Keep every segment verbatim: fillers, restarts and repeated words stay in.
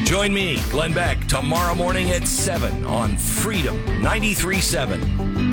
Join me, Glenn Beck, tomorrow morning at seven on Freedom ninety-three point seven.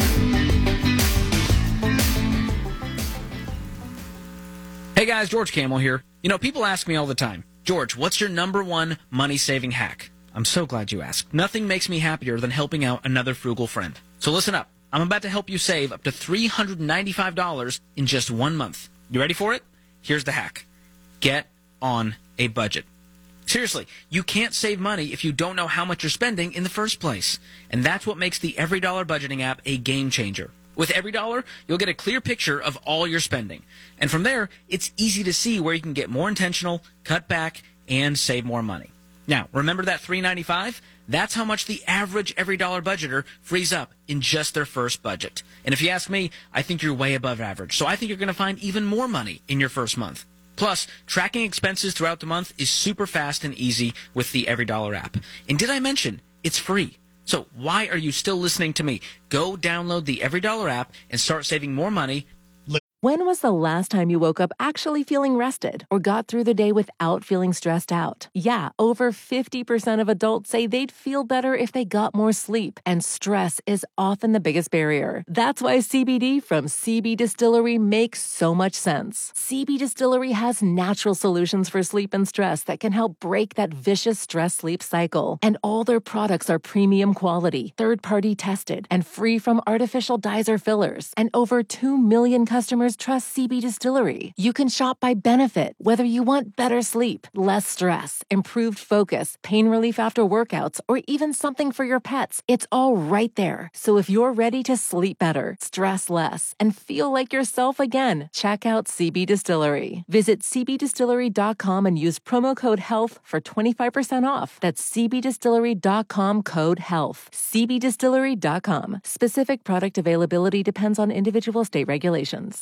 Hey guys, George Camel here. You know, people ask me all the time, George, what's your number one money-saving hack? I'm so glad you asked. Nothing makes me happier than helping out another frugal friend. So listen up. I'm about to help you save up to three hundred ninety-five dollars in just one month. You ready for it? Here's the hack. Get on a budget. Seriously, you can't save money if you don't know how much you're spending in the first place. And that's what makes the EveryDollar budgeting app a game changer. With EveryDollar, you'll get a clear picture of all your spending. And from there, it's easy to see where you can get more intentional, cut back, and save more money. Now, remember that three hundred ninety-five dollars? That's how much the average EveryDollar budgeter frees up in just their first budget. And if you ask me, I think you're way above average. So I think you're going to find even more money in your first month. Plus, tracking expenses throughout the month is super fast and easy with the EveryDollar app. And did I mention, it's free. So why are you still listening to me? Go download the EveryDollar app and start saving more money. When was the last time you woke up actually feeling rested or got through the day without feeling stressed out? Yeah, over fifty percent of adults say they'd feel better if they got more sleep, and stress is often the biggest barrier. That's why C B D from C B Distillery makes so much sense. C B Distillery has natural solutions for sleep and stress that can help break that vicious stress-sleep cycle. And all their products are premium quality, third-party tested, and free from artificial dyes or fillers. And over two million customers trust C B Distillery. You can shop by benefit, whether you want better sleep, less stress, improved focus, pain relief after workouts, or even something for your pets. It's all right there. So if you're ready to sleep better, stress less, and feel like yourself again, check out C B Distillery. Visit c b distillery dot com and use promo code HEALTH for twenty-five percent off. That's c b distillery dot com code HEALTH. c b distillery dot com. Specific product availability depends on individual state regulations.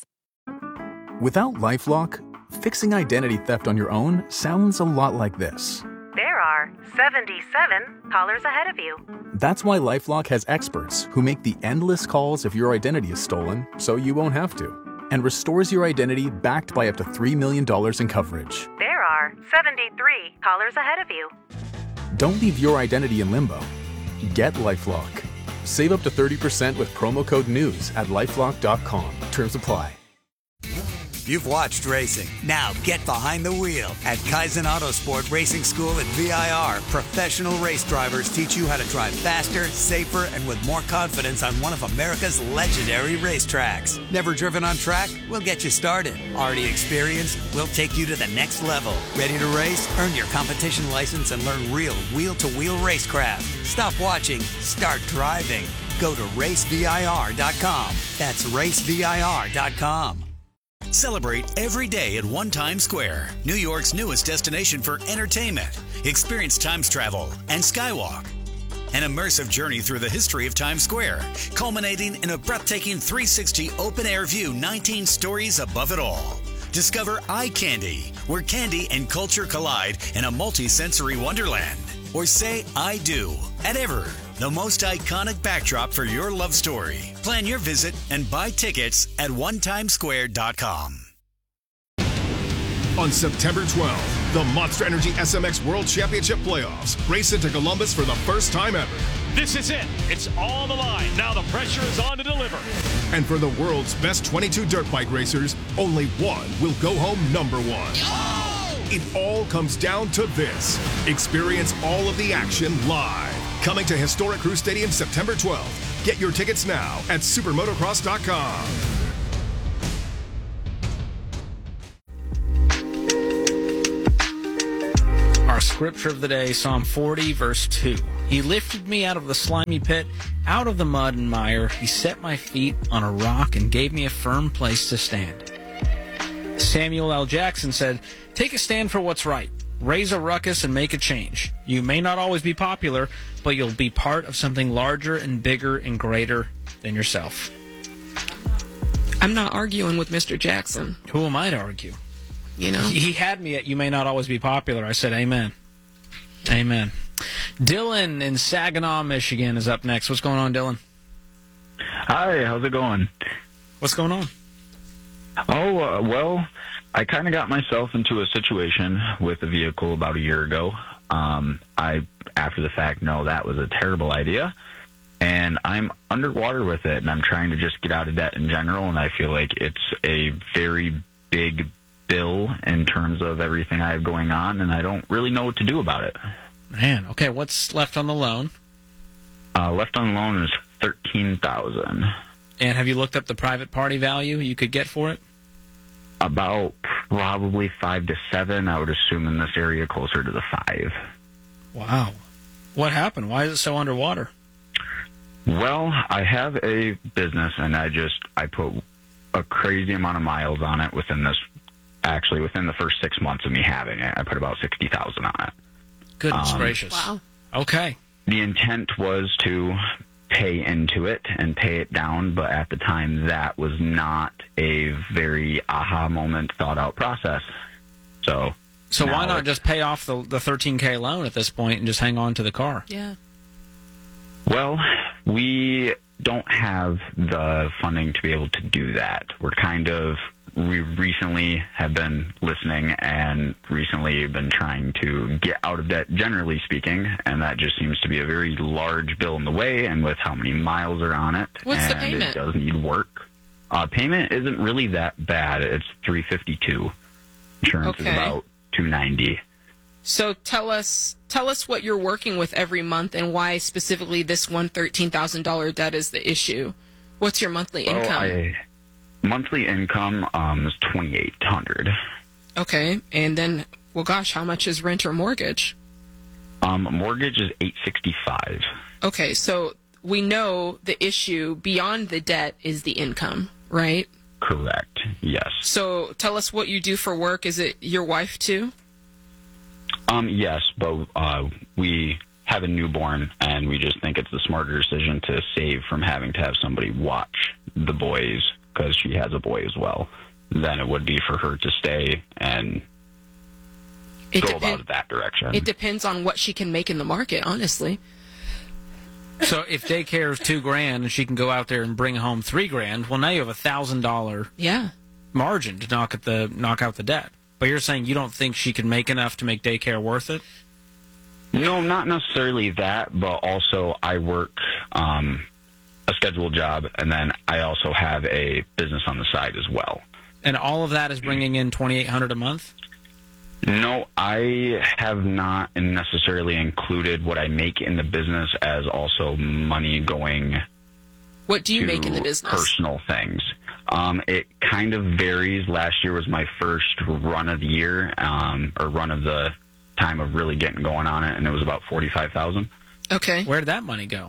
Without LifeLock, fixing identity theft on your own sounds a lot like this. There are seventy-seven callers ahead of you. That's why LifeLock has experts who make the endless calls if your identity is stolen, so you won't have to, and restores your identity backed by up to three million dollars in coverage. There are seventy-three callers ahead of you. Don't leave your identity in limbo. Get LifeLock. Save up to thirty percent with promo code NEWS at lifelock dot com. Terms apply. You've watched racing. Now get behind the wheel. At Kaizen Autosport Racing School at V I R, professional race drivers teach you how to drive faster, safer, and with more confidence on one of America's legendary racetracks. Never driven on track? We'll get you started. Already experienced? We'll take you to the next level. Ready to race? Earn your competition license and learn real wheel-to-wheel racecraft. Stop watching. Start driving. Go to race V I R dot com. That's race V I R dot com. Celebrate every day at One Times Square, New York's newest destination for entertainment. Experience Times Travel and Skywalk. An immersive journey through the history of Times Square, culminating in a breathtaking three sixty open-air view, nineteen stories above it all. Discover Eye Candy, where candy and culture collide in a multi-sensory wonderland. Or say I do at Ever, the most iconic backdrop for your love story. Plan your visit and buy tickets at one times square dot com. On September twelfth, the Monster Energy S M X World Championship Playoffs race into Columbus for the first time ever. This is it. It's on the line. Now the pressure is on to deliver. And for the world's best twenty-two dirt bike racers, only one will go home number one. Oh! It all comes down to this. Experience all of the action live. Coming to historic Crew Stadium September twelfth. Get your tickets now at supermotocross dot com. Our scripture of the day, Psalm forty, verse two. He lifted me out of the slimy pit, out of the mud and mire. He set my feet on a rock and gave me a firm place to stand. Samuel L. Jackson said, "Take a stand for what's right. Raise a ruckus and make a change. You may not always be popular, but you'll be part of something larger and bigger and greater than yourself." I'm not arguing with Mister Jackson. Who am I to argue? You know? He had me at "you may not always be popular." I said, amen. Amen. Dylan in Saginaw, Michigan is up next. What's going on, Dylan? Hi, how's it going? What's going on? Oh, uh, well, I kind of got myself into a situation with a vehicle about a year ago. Um, I, after the fact, know that was a terrible idea. And I'm underwater with it, and I'm trying to just get out of debt in general, and I feel like it's a very big bill in terms of everything I have going on, and I don't really know what to do about it. Man, okay, what's left on the loan? Uh, left on loan is thirteen thousand dollars. And have you looked up the private party value you could get for it? About probably five to seven. I would assume in this area closer to the five. Wow. What happened? Why is it so underwater? Well, I have a business, and I just I put a crazy amount of miles on it within this. Actually, within the first six months of me having it, I put about sixty thousand dollars on it. Goodness um, gracious! Wow. Okay. The intent was to pay into it and pay it down, but at the time, that was not a very aha moment, thought out process. So, so why not just pay off the the thirteen K loan at this point and just hang on to the car? Yeah. Well, we don't have the funding to be able to do that. We're kind of, we recently have been listening and recently been trying to get out of debt, generally speaking, and that just seems to be a very large bill in the way, and with how many miles are on it. What's and the payment? It does need work. Uh, payment isn't really that bad. It's three fifty-two. Insurance Okay. is about two ninety. So tell us tell us what you're working with every month and why specifically this one thirteen thousand dollars debt is the issue. What's your monthly Oh, income? I, monthly income um, is twenty-eight hundred. Okay, and then, well, gosh, how much is rent or mortgage? Um, mortgage is eight sixty-five. Okay, so we know the issue beyond the debt is the income, right? Correct. Yes. So tell us what you do for work. Is it your wife too? Um, yes, but uh, we have a newborn, and we just think it's the smarter decision to save from having to have somebody watch the boys, because she has a boy as well, than it would be for her to stay and It go depen- about it that direction. It depends on what she can make in the market, honestly. So if daycare is two grand and she can go out there and bring home three grand, well, now you have a thousand dollar Yeah. margin to knock at the knock out the debt. But you're saying you don't think she can make enough to make daycare worth it? No, not necessarily that, but also I work um, a scheduled job, and then I also have a business on the side as well. And all of that is bringing in twenty-eight hundred dollars a month? No, I have not necessarily included what I make in the business as also money going What do you to make in the business? personal things. Um, it kind of varies. Last year was my first run of the year, um, or run of the time of really getting going on it, and it was about forty-five thousand dollars. Okay. Where did that money go?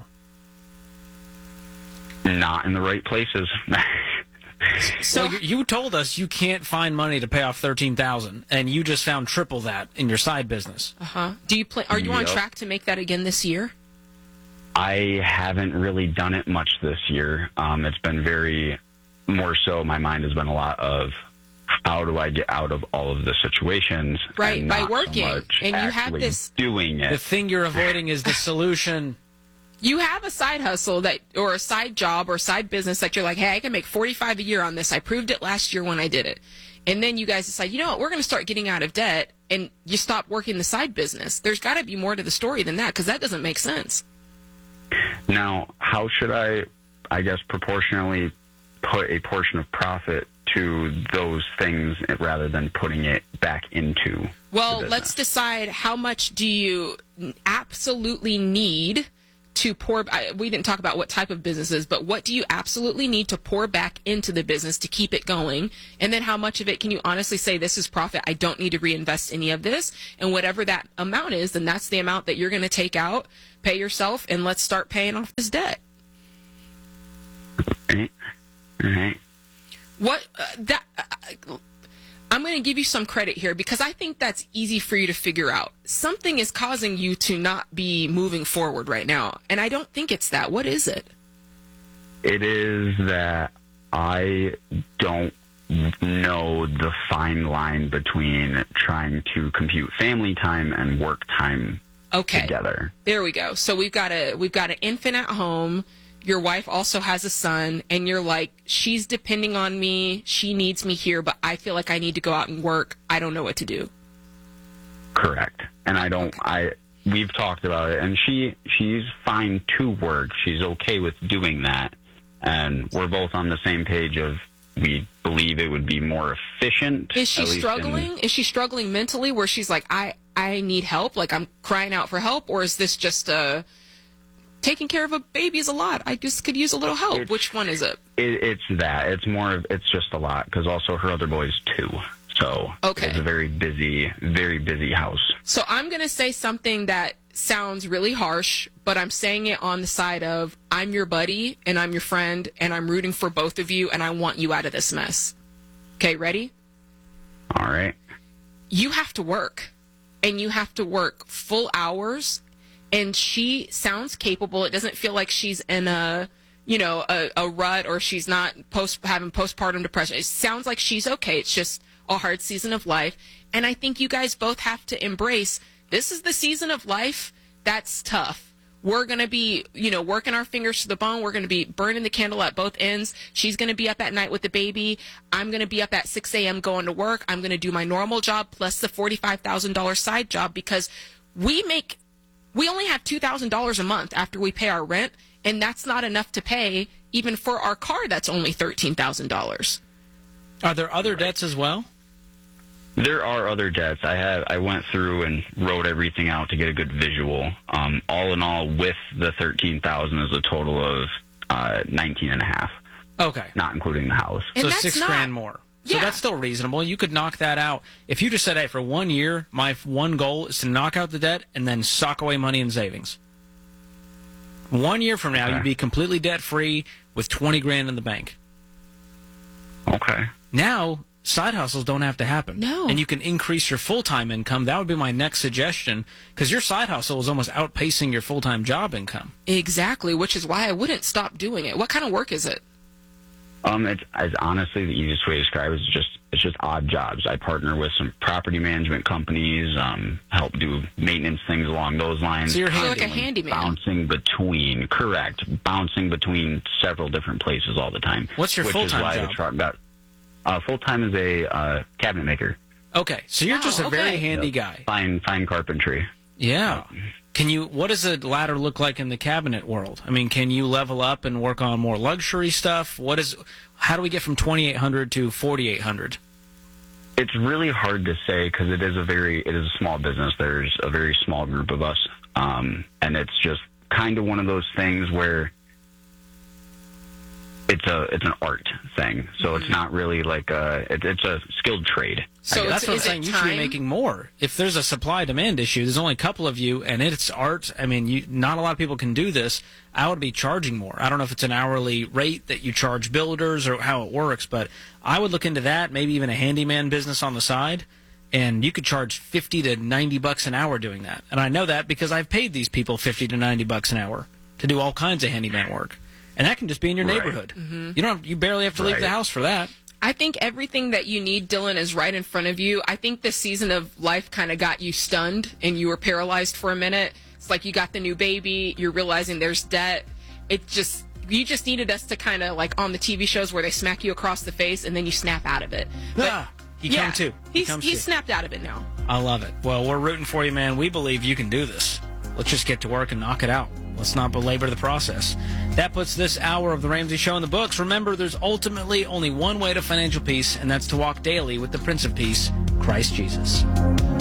Not in the right places. So well, you, you told us you can't find money to pay off thirteen thousand dollars, and you just found triple that in your side business. Uh-huh. Do you play, are you on Yep. track to make that again this year? I haven't really done it much this year. Um, it's been very, more so, my mind has been a lot of how do I get out of all of the situations? Right, and by not so working. much And you have actually this- doing it. The thing you're avoiding is the solution. You have a side hustle that, or a side job or side business that you're like, hey, I can make forty-five a year on this. I proved it last year when I did it. And then you guys decide, you know what, we're going to start getting out of debt, and you stop working the side business. There's got to be more to the story than that, because that doesn't make sense. Now, how should I, I guess, proportionally put a portion of profit to those things rather than putting it back into Well, the let's business? decide how much do you absolutely need to pour. I, we didn't talk about what type of businesses, but what do you absolutely need to pour back into the business to keep it going? And then how much of it can you honestly say, this is profit, I don't need to reinvest any of this? And whatever that amount is, then that's the amount that you're going to take out, pay yourself, and let's start paying off this debt. Right. Right. What uh, that uh, I'm going to give you some credit here, because I think that's easy for you to figure out. Something is causing you to not be moving forward right now, and I don't think it's that. What is it? It is that I don't know the fine line between trying to compute family time and work time Okay. together. There we go. So we've got a we've got an infant at home. Your wife also has a son, and you're like, she's depending on me. She needs me here, but I feel like I need to go out and work. I don't know what to do. Correct. And I I don't, I, we've talked about it, and she, she's fine to work. She's okay with doing that. And we're both on the same page of, we believe it would be more efficient. Is she struggling? In, is she struggling mentally where she's like, I, I need help, like I'm crying out for help? Or is this just uh, taking care of a baby is a lot? I just could use a little help. Which one is it? it? It's that. It's more of, it's just a lot, because also her other boys too. So okay. It's a very busy, very busy house. So I'm going to say something that sounds really harsh, but I'm saying it on the side of I'm your buddy and I'm your friend and I'm rooting for both of you and I want you out of this mess. Okay, ready? All right. You have to work, and you have to work full hours, and she sounds capable. It doesn't feel like she's in a, you know, a, a rut, or she's not post having postpartum depression. It sounds like she's okay. It's just a hard season of life. And I think you guys both have to embrace this is the season of life that's tough. We're going to be, you know, working our fingers to the bone. We're going to be burning the candle at both ends. She's going to be up at night with the baby. I'm going to be up at six a.m. going to work. I'm going to do my normal job plus the forty-five thousand dollars side job, because we make, we only have two thousand dollars a month after we pay our rent, and that's not enough to pay even for our car that's only thirteen thousand dollars. Are there other debts as well? There are other debts. I have. I went through and wrote everything out to get a good visual. Um, all in all, with the thirteen thousand, is a total of uh, nineteen and a half. Okay, not including the house. And so six not, grand more. So yeah. That's still reasonable. You could knock that out if you just said, "Hey, for one year, my one goal is to knock out the debt and then sock away money in savings." One year from now, okay. You'd be completely debt free with twenty grand in the bank. Okay. Now, side hustles don't have to happen. No. And you can increase your full-time income. That would be my next suggestion, because your side hustle is almost outpacing your full-time job income. Exactly, which is why I wouldn't stop doing it. What kind of work is it? Um, it's, it's honestly the easiest way to describe it is just it's just odd jobs. I partner with some property management companies, um, help do maintenance things along those lines. So you're so like a handyman. Bouncing between, correct, bouncing between several different places all the time. What's your full-time job? Which is why the truck got... Uh, full-time is a uh, cabinet maker. Okay, so you're wow, just a okay. very handy yep. guy. Fine, fine carpentry. Yeah. Can you? What does a ladder look like in the cabinet world? I mean, can you level up and work on more luxury stuff? What is? How do we get from twenty-eight hundred to forty-eight hundred? It's really hard to say, because it is a very it is a small business. There's a very small group of us, um, and it's just kind of one of those things where it's a it's an art thing. So mm-hmm. It's not really like a it, it's a skilled trade. So that's what I'm saying. You should be making more. If there's a supply demand issue, there's only a couple of you, and it's art. I mean, you, not a lot of people can do this. I would be charging more. I don't know if it's an hourly rate that you charge builders or how it works, but I would look into that. Maybe even a handyman business on the side, and you could charge fifty to ninety bucks an hour doing that. And I know that because I've paid these people fifty to ninety bucks an hour to do all kinds of handyman work. And that can just be in your right. neighborhood. Mm-hmm. You don't. You barely have to right. leave the house for that. I think everything that you need, Dylan, is right in front of you. I think this season of life kind of got you stunned and you were paralyzed for a minute. It's like you got the new baby. You're realizing there's debt. It just you just needed us to kind of like on the T V shows where they smack you across the face and then you snap out of it. But, ah, he yeah, come too. He he's comes he's too. snapped out of it now. I love it. Well, we're rooting for you, man. We believe you can do this. Let's just get to work and knock it out. Let's not belabor the process. That puts this hour of The Ramsey Show in the books. Remember, there's ultimately only one way to financial peace, and that's to walk daily with the Prince of Peace, Christ Jesus.